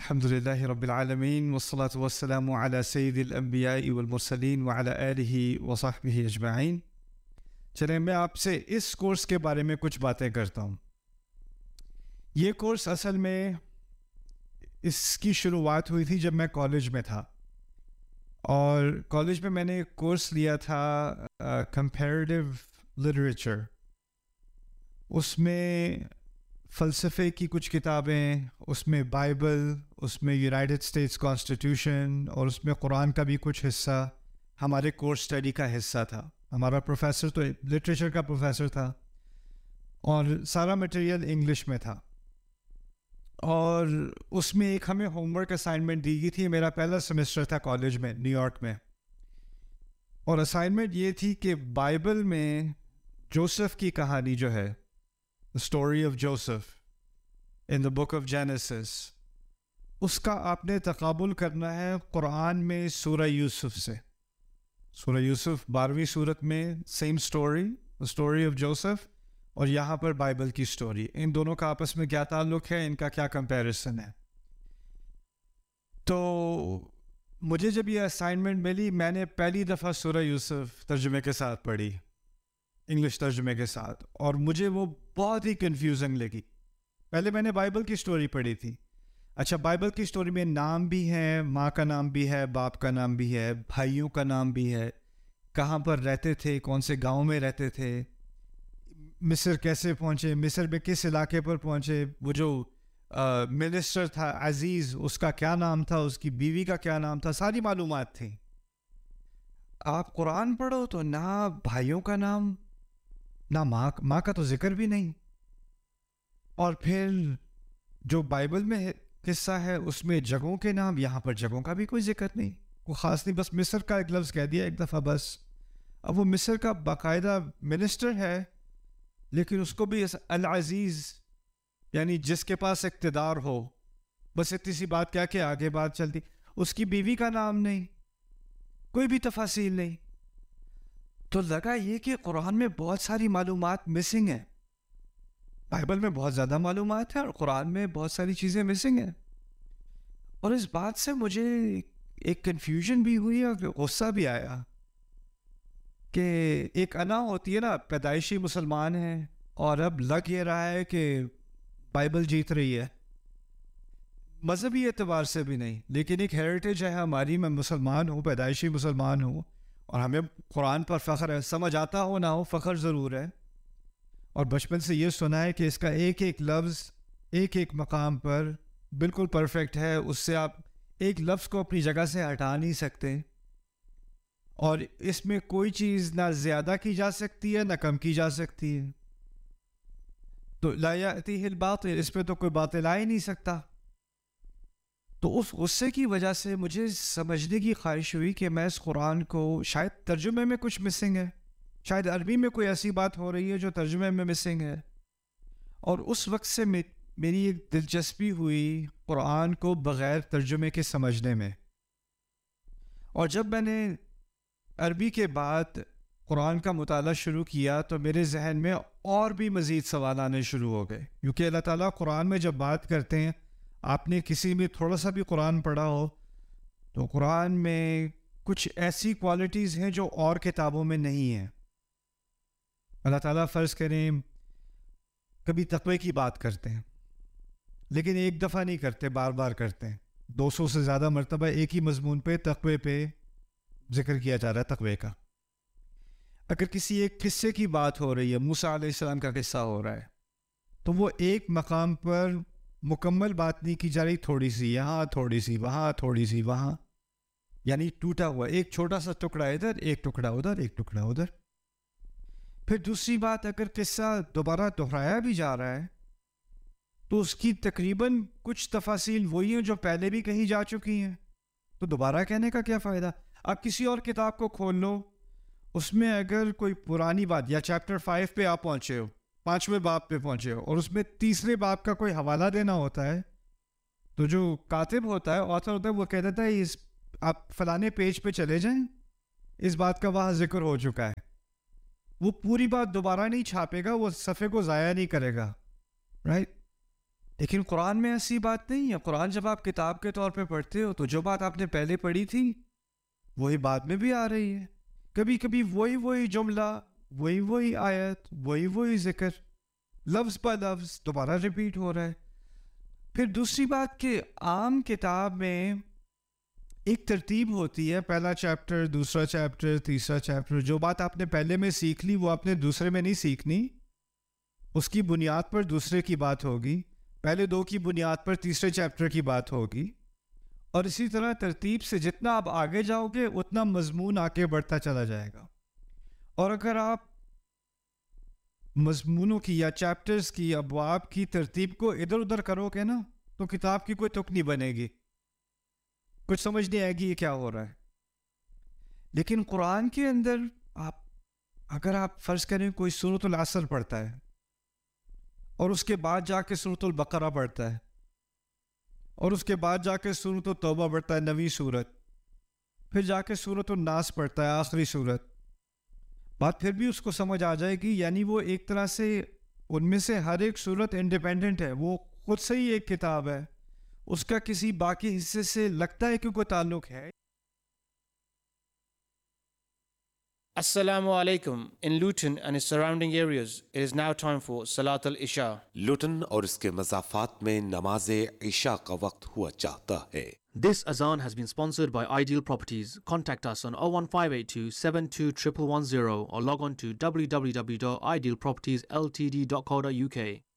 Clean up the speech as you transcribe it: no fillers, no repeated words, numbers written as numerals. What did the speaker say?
الحمد لله رب العالمين والصلاة والسلام على سيد الأنبياء والمرسلين وعلى آله وصحبه أجمعين. چلیں میں آپ سے اس کورس کے بارے میں کچھ باتیں کرتا ہوں. یہ کورس اصل میں اس کی شروعات ہوئی تھی جب میں کالج میں تھا، اور کالج میں نے ایک کورس لیا تھا کمپیریٹیو لٹریچر. اس میں فلسفے کی کچھ کتابیں، اس میں بائبل، اس میں یونائٹڈ اسٹیٹس کانسٹیٹیوشن، اور اس میں قرآن کا بھی کچھ حصہ ہمارے کورس اسٹڈی کا حصہ تھا. ہمارا پروفیسر تو لٹریچر کا پروفیسر تھا، اور سارا مٹیریل انگلش میں تھا. اور اس میں ایک ہمیں ہوم ورک اسائنمنٹ دی گئی تھی. میرا پہلا سیمسٹر تھا کالج میں نیو یارک میں، اور اسائنمنٹ یہ تھی کہ بائبل میں جوسف کی کہانی جو ہے، The story of Joseph in the book of Genesis، اس کا آپ نے تقابل کرنا ہے قرآن میں سورہ یوسف سے. سورہ یوسف 12ویں سورت میں same story, the story of Joseph، اور یہاں پر بائبل کی اسٹوری. ان دونوں کا آپس میں کیا تعلق ہے، ان کا کیا کمپیریسن ہے. تو مجھے جب یہ اسائنمنٹ ملی، میں نے پہلی دفعہ سورہ یوسف ترجمے کے ساتھ پڑھی، انگلش ترجمے کے ساتھ، اور مجھے وہ بہت ہی کنفیوزنگ لگی. پہلے میں نے بائبل کی سٹوری پڑھی تھی. اچھا، بائبل کی سٹوری میں نام بھی ہے، ماں کا نام بھی ہے، باپ کا نام بھی ہے، بھائیوں کا نام بھی ہے، کہاں پر رہتے تھے، کون سے گاؤں میں رہتے تھے، مصر کیسے پہنچے، مصر میں کس علاقے پر پہنچے، وہ جو منسٹر تھا عزیز، اس کا کیا نام تھا، اس کی بیوی کا کیا نام تھا، ساری معلومات تھیں. آپ قرآن پڑھو تو نہ بھائیوں کا نام، نہ ماں کا تو ذکر بھی نہیں. اور پھر جو بائبل میں قصہ ہے اس میں جگہوں کے نام، یہاں پر جگہوں کا بھی کوئی ذکر نہیں، کوئی خاص نہیں، بس مصر کا ایک لفظ کہہ دیا ایک دفعہ بس. اب وہ مصر کا باقاعدہ منسٹر ہے، لیکن اس کو بھی العزیز، یعنی جس کے پاس اقتدار ہو، بس اتنی سی بات کہہ کے آگے بات چلتی. اس کی بیوی کا نام نہیں، کوئی بھی تفاصیل نہیں. تو لگا یہ کہ قرآن میں بہت ساری معلومات مسنگ ہیں. بائبل میں بہت زیادہ معلومات ہیں اور قرآن میں بہت ساری چیزیں مسنگ ہیں. اور اس بات سے مجھے ایک کنفیوژن بھی ہوئی اور غصہ بھی آیا کہ ایک انا ہوتی ہے نا، پیدائشی مسلمان ہیں، اور اب لگ یہ رہا ہے کہ بائبل جیت رہی ہے. مذہبی اعتبار سے بھی نہیں، لیکن ایک ہیریٹیج ہے ہماری. میں مسلمان ہوں، پیدائشی مسلمان ہوں، اور ہمیں قرآن پر فخر ہے. سمجھ آتا ہو نہ ہو، فخر ضرور ہے. اور بچپن سے یہ سنا ہے کہ اس کا ایک ایک لفظ ایک ایک مقام پر بالکل پرفیکٹ ہے. اس سے آپ ایک لفظ کو اپنی جگہ سے ہٹا نہیں سکتے، اور اس میں کوئی چیز نہ زیادہ کی جا سکتی ہے نہ کم کی جا سکتی ہے. تو لا یأتیہ الباطل، اس پہ تو کوئی باطل آ ہی نہیں سکتا. تو اس غصے کی وجہ سے مجھے سمجھنے کی خواہش ہوئی کہ میں اس قرآن کو، شاید ترجمے میں کچھ مسنگ ہے، شاید عربی میں کوئی ایسی بات ہو رہی ہے جو ترجمے میں مسنگ ہے. اور اس وقت سے میری ایک دلچسپی ہوئی قرآن کو بغیر ترجمے کے سمجھنے میں. اور جب میں نے عربی کے بعد قرآن کا مطالعہ شروع کیا تو میرے ذہن میں اور بھی مزید سوال آنے شروع ہو گئے. کیونکہ اللہ تعالیٰ قرآن میں جب بات کرتے ہیں، آپ نے کسی میں تھوڑا سا بھی قرآن پڑھا ہو تو قرآن میں کچھ ایسی کوالٹیز ہیں جو اور کتابوں میں نہیں ہیں. اللہ تعالیٰ فرض کریں کبھی تقوی کی بات کرتے ہیں، لیکن ایک دفعہ نہیں کرتے، بار بار کرتے ہیں. 200 سے زیادہ مرتبہ ایک ہی مضمون پہ، تقوی پہ ذکر کیا جا رہا ہے تقوی کا. اگر کسی ایک قصے کی بات ہو رہی ہے، موسیٰ علیہ السلام کا قصہ ہو رہا ہے، تو وہ ایک مقام پر مکمل بات نہیں کی جا رہی، تھوڑی سی یہاں، تھوڑی سی وہاں، تھوڑی سی وہاں، یعنی ٹوٹا ہوا ایک چھوٹا سا ٹکڑا ادھر، ایک ٹکڑا ادھر، ایک ٹکڑا ادھر. پھر دوسری بات، اگر قصہ دوبارہ دہرایا بھی جا رہا ہے تو اس کی تقریباً کچھ تفاصیل وہی ہیں جو پہلے بھی کہیں جا چکی ہیں، تو دوبارہ کہنے کا کیا فائدہ. آپ کسی اور کتاب کو کھول لو، اس میں اگر کوئی پرانی بات، یا چیپٹر 5 پہ آپ پہنچے ہو، 5ویں باب پہ پہنچے ہو، اور اس میں تیسرے باب کا کوئی حوالہ دینا ہوتا ہے، تو جو کاتب ہوتا ہے، آتھر ہوتا ہے، وہ کہہ دیتا ہے آپ فلانے پیج پہ چلے جائیں، اس بات کا وہاں ذکر ہو چکا ہے. وہ پوری بات دوبارہ نہیں چھاپے گا، وہ صفحے کو ضائع نہیں کرے گا، رائٹ. لیکن قرآن میں ایسی بات نہیں ہے. قرآن جب آپ کتاب کے طور پہ پڑھتے ہو تو جو بات آپ نے پہلے پڑھی تھی وہی بعد میں بھی آ رہی ہے. کبھی کبھی وہی جملہ، وہی آیت، وہی ذکر، لفظ با لفظ دوبارہ ریپیٹ ہو رہا ہے. پھر دوسری بات کہ عام کتاب میں ایک ترتیب ہوتی ہے، پہلا چیپٹر، دوسرا چیپٹر، تیسرا چیپٹر. جو بات آپ نے پہلے میں سیکھ لی وہ آپ نے دوسرے میں نہیں سیکھنی، اس کی بنیاد پر دوسرے کی بات ہوگی، پہلے دو کی بنیاد پر تیسرے چیپٹر کی بات ہوگی. اور اسی طرح ترتیب سے جتنا آپ آگے جاؤ گے اتنا مضمون آگے بڑھتا چلا جائے گا. اور اگر آپ مضمونوں کی یا چیپٹرز کی، ابواب کی ترتیب کو ادھر ادھر کرو گے نا تو کتاب کی کوئی تک نہیں بنے گی، کچھ سمجھ نہیں آئے گی یہ کیا ہو رہا ہے. لیکن قرآن کے اندر اگر آپ فرض کریں کوئی سورۃ العصر پڑھتا ہے اور اس کے بعد جا کے سورۃ البقرہ پڑھتا ہے اور اس کے بعد جا کے سورۃ التوبہ پڑھتا ہے، نویں سورت، پھر جا کے سورۃ الناس پڑھتا ہے، آخری سورت، بات پھر بھی اس کو سمجھ آ جائے گی. یعنی وہ ایک طرح سے ان میں سے ہر ایک سورت انڈیپینڈنٹ ہے، وہ خود سے ہی ایک کتاب ہے، اس کا کسی باقی حصے سے لگتا ہے کہ کوئی تعلق ہے. Assalamu alaikum. In Luton and its surrounding areas, it is now time for Salat al-Isha. لوٹن اور اس کے مضافات میں نماز عشاء کا وقت ہوا چاہتا ہے. This azan has been sponsored by Ideal Properties. Contact us on 01582 721110 or log on to www.idealpropertiesltd.co.uk.